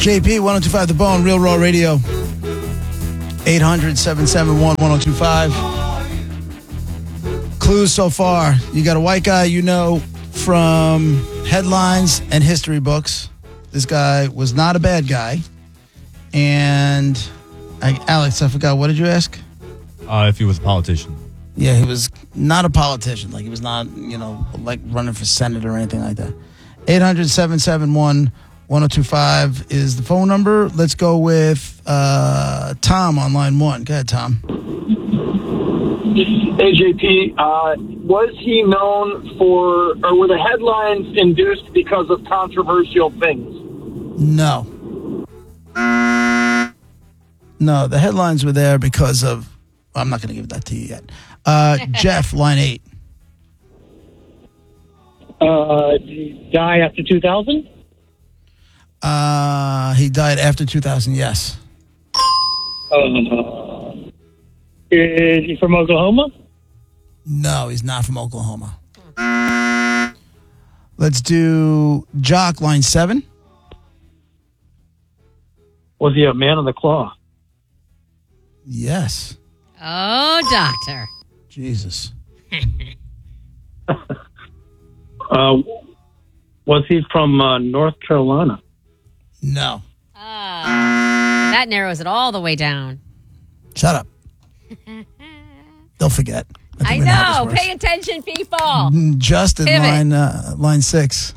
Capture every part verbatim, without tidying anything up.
J P, one oh two five The Bone, Real Raw Radio. eight hundred, seven seven one, one oh two five. Clues so far. You got a white guy you know from headlines and history books. This guy was not a bad guy. And, I, Alex, I forgot. What did you ask? Uh, if he was a politician. Yeah, he was not a politician. Like, he was not, you know, like running for Senate or anything like that. eight hundred, seven seven one, one oh two five is the phone number. Let's go with uh, Tom on line one. Go ahead, Tom. Hey, J P, uh, was he known for, or were the headlines induced because of controversial things? No. No, the headlines were there because of, I'm not going to give that to you yet. Uh, Jeff, line eight. Uh, did he die after two thousand? Uh, he died after two thousand, yes. Uh, is he from Oklahoma? No, he's not from Oklahoma. Let's do Jock, line seven. Was he a man of the cloth? Yes. Oh, doctor. Jesus. Uh, was he from uh, North Carolina? No. Oh, that narrows it all the way down. Shut up. They'll forget. That's I the way the habits know. works. Pay attention, people. Justin, Pivot. line uh, line six.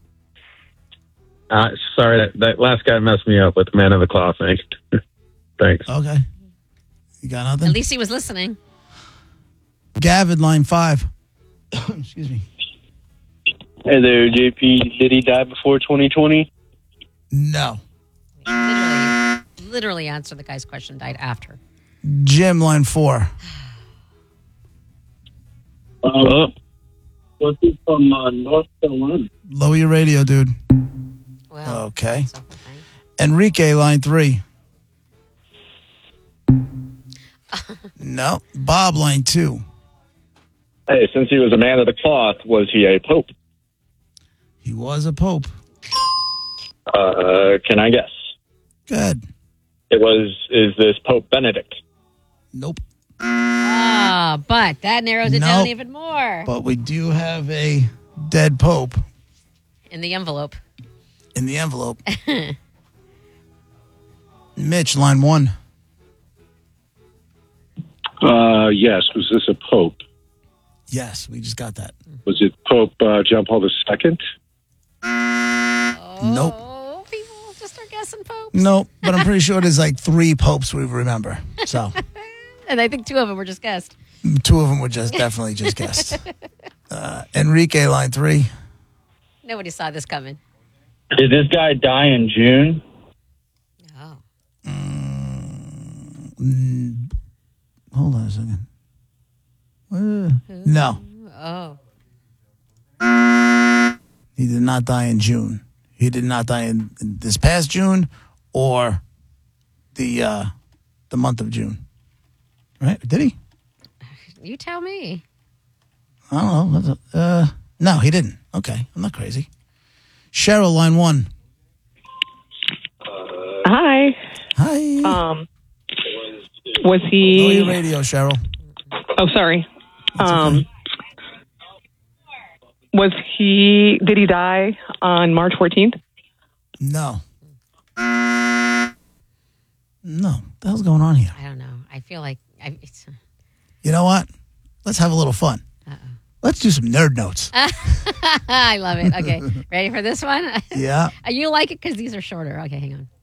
Uh, sorry, that, that last guy messed me up with the man of the cloth thing. Thanks. Okay. You got nothing? At least he was listening. Gavin, line five. Excuse me. Hey there, J P. Did he die before twenty twenty? No. Literally, literally answered the guy's question. Died after. Jim, line four. Uh, was he from uh, North Carolina? Lower your radio, dude. Well, Okay. so, okay. Enrique, line three. No. Bob, line two. Hey, since he was a man of the cloth, was he a pope? He was a pope. Uh, can I guess? Good. It was, is this Pope Benedict? Nope. Ah, but that narrows it down Nope. even more. But we do have a dead pope In the envelope. in the envelope. Mitch, line one. Uh, yes. Was this a pope? Yes, we just got that. Was it Pope uh, John Paul the Second? Oh, Nope. people just are guessing popes. Nope, but I'm pretty sure there's like three popes we remember. So And I think two of them were just guessed. two of them were just definitely just guessed. Uh, Enrique, line three. Nobody saw this coming. Did this guy die in June? Oh. Mm, hold on a second. Uh, no, Oh. he did not die in June. He did not die in, in this past June or the uh, the month of June. Right? Did he? You tell me. I don't know. That's a- Uh, no, he didn't. Okay, I'm not crazy. Cheryl, line one. Hi. Hi. Um, was Lower he? your radio, Cheryl. Oh, sorry. That's Um, okay. was he? Did he die on March fourteenth? No. No. What the hell's going on here? I don't know. I feel like I, it's, You know what? Let's have a little fun. uh-oh. Let's do some nerd notes. I love it. Okay. Ready for this one? Yeah. You like it because these are shorter. Okay, hang on.